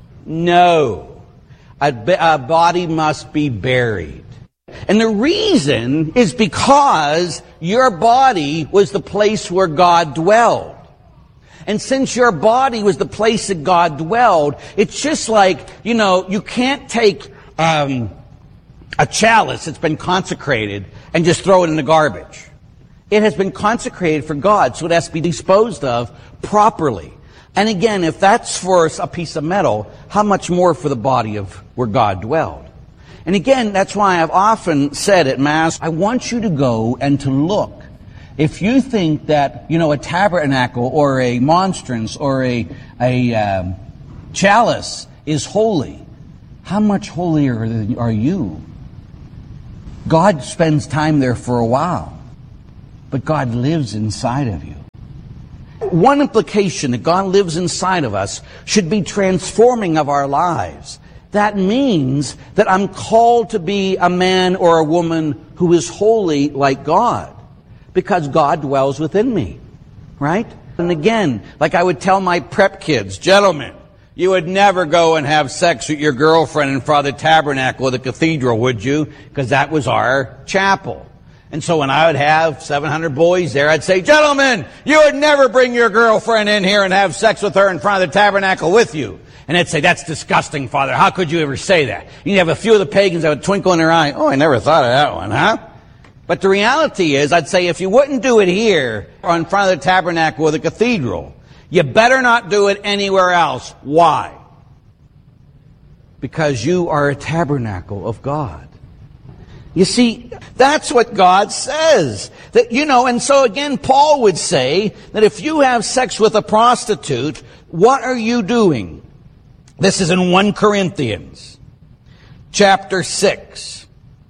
No. A, a body must be buried. And the reason is because your body was the place where God dwelled. And since your body was the place that God dwelled, it's just like, you know, you can't take um, a chalice that's been consecrated and just throw it in the garbage. It has been consecrated for God, so it has to be disposed of properly. And again, if that's for a piece of metal, how much more for the body of where God dwelled? And again, that's why I've often said at Mass, I want you to go and to look. If you think that, you know, a tabernacle or a monstrance or a, a um, chalice is holy, how much holier are you? God spends time there for a while, but God lives inside of you. One implication that God lives inside of us should be transforming of our lives. That means that I'm called to be a man or a woman who is holy like God, because God dwells within me, right? And again, like I would tell my prep kids, gentlemen, you would never go and have sex with your girlfriend in front of the tabernacle of the cathedral, would you? Because that was our chapel. And so when I would have seven hundred boys there, I'd say, gentlemen, you would never bring your girlfriend in here and have sex with her in front of the tabernacle with you. And they'd say, that's disgusting, Father. How could you ever say that? You'd have a few of the pagans that would twinkle in their eye. Oh, I never thought of that one, huh? But the reality is, I'd say, if you wouldn't do it here or in front of the tabernacle or the cathedral, you better not do it anywhere else. Why? Because you are a tabernacle of God. You see, that's what God says. That, you know, and so again, Paul would say that if you have sex with a prostitute, what are you doing? This is in First Corinthians chapter six.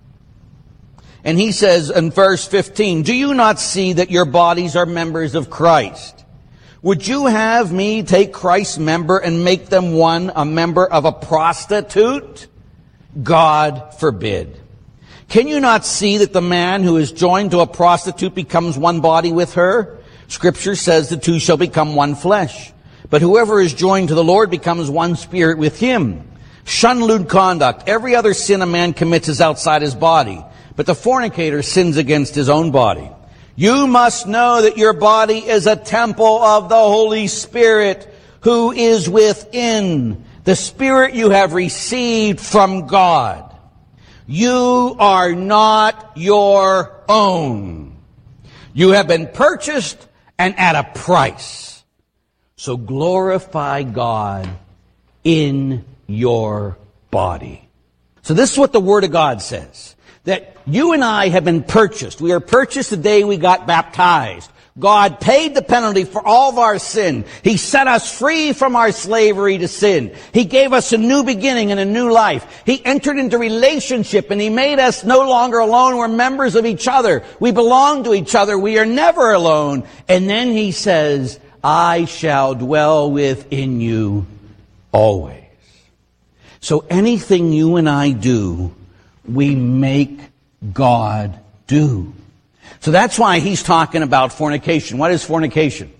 And he says in verse fifteen, do you not see that your bodies are members of Christ? Would you have me take Christ's member and make them one, a member of a prostitute? God forbid. Can you not see that the man who is joined to a prostitute becomes one body with her? Scripture says the two shall become one flesh. But whoever is joined to the Lord becomes one spirit with him. Shun lewd conduct. Every other sin a man commits is outside his body, but the fornicator sins against his own body. You must know that your body is a temple of the Holy Spirit who is within, the Spirit you have received from God. You are not your own. You have been purchased and at a price. So glorify God in your body. So this is what the Word of God says. That you and I have been purchased. We are purchased the day we got baptized. God paid the penalty for all of our sin. He set us free from our slavery to sin. He gave us a new beginning and a new life. He entered into relationship and He made us no longer alone. We're members of each other. We belong to each other. We are never alone. And then He says, I shall dwell within you always. So anything you and I do, we make God do. So that's why he's talking about fornication. What is fornication?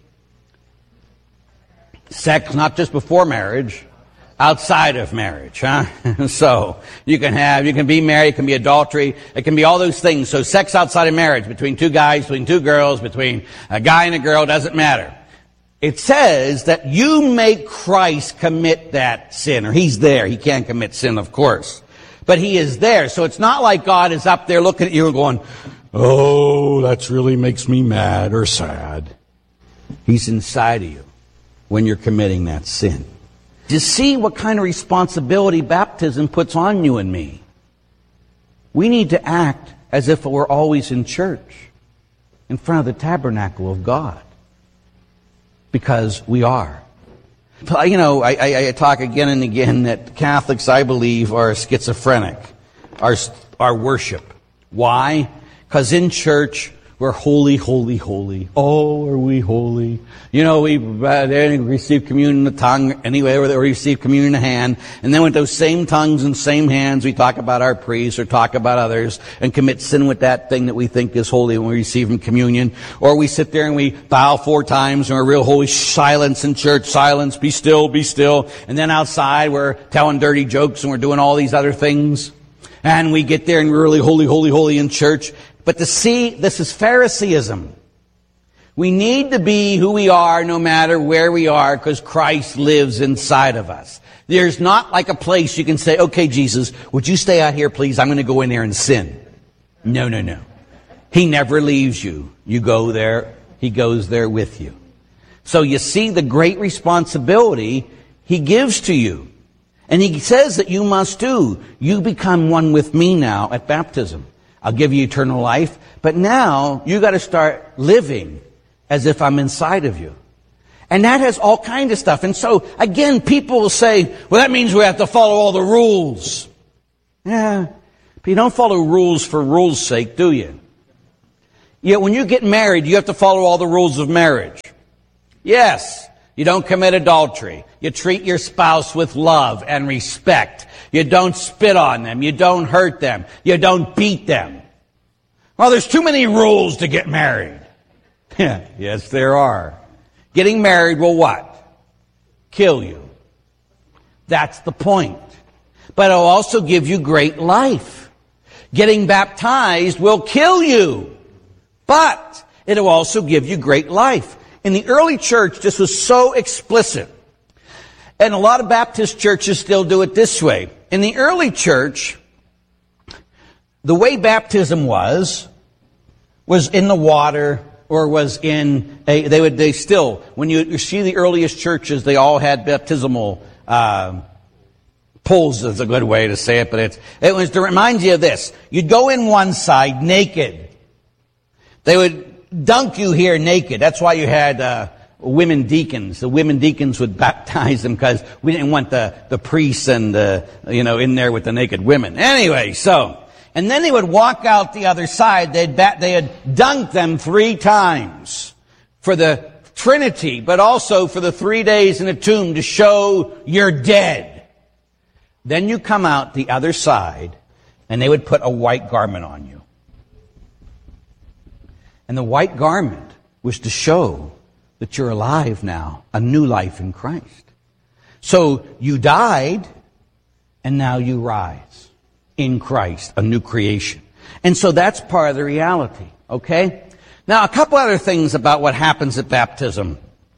Sex not just before marriage, outside of marriage, huh? So you can have, you can be married, it can be adultery, it can be all those things. So sex outside of marriage, between two guys, between two girls, between a guy and a girl, doesn't matter. It says that you make Christ commit that sin, or He's there. He can't commit sin, of course. But He is there. So it's not like God is up there looking at you and going, oh, that really makes me mad or sad. He's inside of you when you're committing that sin. You see what kind of responsibility baptism puts on you and me. We need to act as if we're always in church, in front of the tabernacle of God. Because we are. You know, I, I, I talk again and again that Catholics, I believe, are schizophrenic. Our, our worship. Why? Because in church, we're holy, holy, holy. Oh, are we holy? You know, we uh, they receive communion in the tongue, anyway, or they receive communion in the hand. And then with those same tongues and same hands, we talk about our priests or talk about others and commit sin with that thing that we think is holy when we receive in communion. Or we sit there and we bow four times and we're real holy. Silence in church, silence, be still, be still. And then outside, we're telling dirty jokes and we're doing all these other things. And we get there and we're really holy, holy, holy in church. But to see, this is Phariseeism. We need to be who we are no matter where we are because Christ lives inside of us. There's not like a place you can say, okay, Jesus, would you stay out here, please? I'm going to go in there and sin. No, no, no. He never leaves you. You go there. He goes there with you. So you see the great responsibility He gives to you. And He says that you must do. You become one with me now at baptism. I'll give you eternal life. But now you got to start living as if I'm inside of you. And that has all kinds of stuff. And so, again, people will say, well, that means we have to follow all the rules. Yeah, but you don't follow rules for rules' sake, do you? Yet when you get married, you have to follow all the rules of marriage. Yes, you don't commit adultery. You treat your spouse with love and respect. You don't spit on them. You don't hurt them. You don't beat them. Well, there's too many rules to get married. Yeah, yes, there are. Getting married will what? Kill you. That's the point. But it'll also give you great life. Getting baptized will kill you. But it'll also give you great life. In the early church, this was so explicit. And a lot of Baptist churches still do it this way. In the early church, the way baptism was, was in the water, or was in a, they would, they still, when you, you see the earliest churches, they all had baptismal, uh, pools is a good way to say it, but it's, it was to remind you of this. You'd go in one side naked. They would dunk you here naked. That's why you had, uh, women deacons. The women deacons would baptize them because we didn't want the, the priests and the, you know, in there with the naked women. Anyway, so, and then they would walk out the other side. They'd bat, they had dunked them three times for the Trinity, but also for the three days in the tomb to show you're dead. Then you come out the other side, and they would put a white garment on you. And the white garment was to show that you're alive now, a new life in Christ. So you died, and now you rise in Christ, a new creation. And so that's part of the reality, okay? Now, a couple other things about what happens at baptism.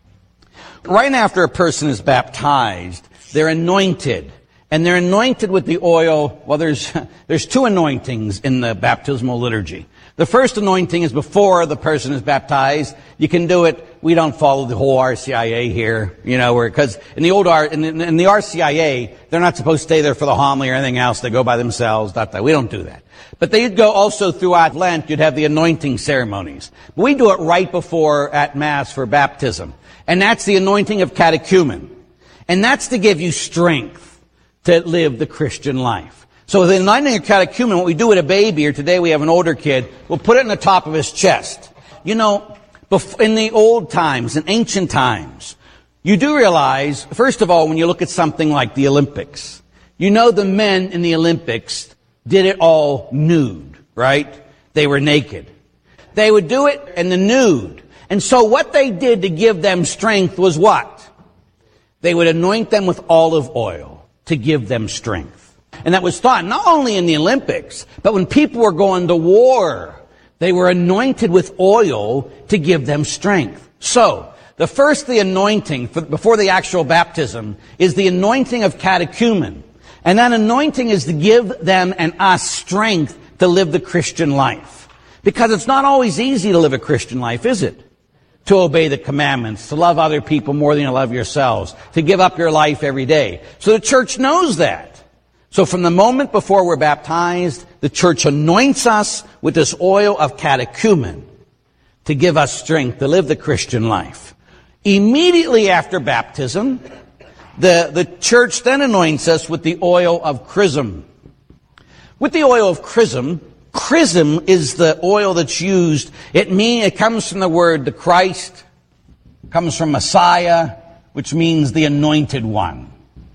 Right after a person is baptized, they're anointed. And they're anointed with the oil. Well, there's, there's two anointings in the baptismal liturgy. The first anointing is before the person is baptized. You can do it. We don't follow the whole R C I A here, you know, where, because in the old R, in the, in the R C I A, they're not supposed to stay there for the homily or anything else. They go by themselves. Not that. We don't do that. But they'd go also throughout Lent. You'd have the anointing ceremonies. But we do it right before at Mass for baptism. And that's the anointing of catechumen. And that's to give you strength to live the Christian life. So the anointing of catechumen, what we do with a baby, or today we have an older kid, we'll put it in the top of his chest. You know, in the old times, in ancient times, you do realize, first of all, when you look at something like the Olympics, you know the men in the Olympics did it all nude, right? They were naked. They would do it in the nude. And so what they did to give them strength was what? They would anoint them with olive oil to give them strength. And that was thought not only in the Olympics, but when people were going to war, they were anointed with oil to give them strength. So, the first, the anointing, for, before the actual baptism, is the anointing of catechumen. And that anointing is to give them and us strength to live the Christian life. Because it's not always easy to live a Christian life, is it? To obey the commandments, to love other people more than you love yourselves, to give up your life every day. So the church knows that. So from the moment before we're baptized, the church anoints us with this oil of catechumen to give us strength to live the Christian life. Immediately after baptism, the, the church then anoints us with the oil of chrism. With the oil of chrism, chrism is the oil that's used. It mean it comes from the word the Christ, comes from Messiah, which means the anointed one.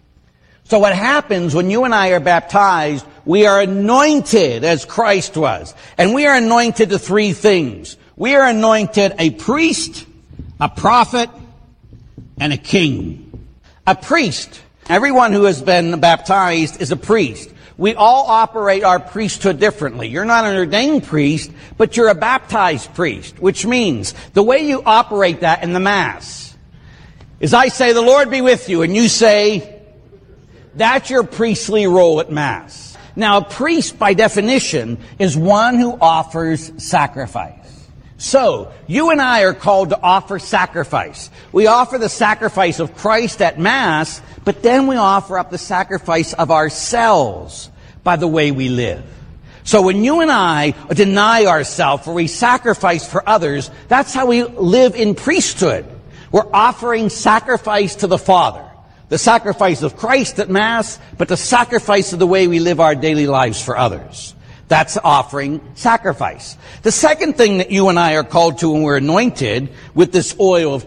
So what happens when you and I are baptized, we are anointed as Christ was. And we are anointed to three things. We are anointed a priest, a prophet, and a king. A priest. Everyone who has been baptized is a priest. We all operate our priesthood differently. You're not an ordained priest, but you're a baptized priest, which means the way you operate that in the Mass is I say, the Lord be with you, and you say, that's your priestly role at Mass. Now, a priest, by definition, is one who offers sacrifice. So, you and I are called to offer sacrifice. We offer the sacrifice of Christ at Mass, but then we offer up the sacrifice of ourselves by the way we live. So when you and I deny ourselves or we sacrifice for others, that's how we live in priesthood. We're offering sacrifice to the Father. The sacrifice of Christ at Mass, but the sacrifice of the way we live our daily lives for others. That's offering sacrifice. The second thing that you and I are called to when we're anointed with this oil of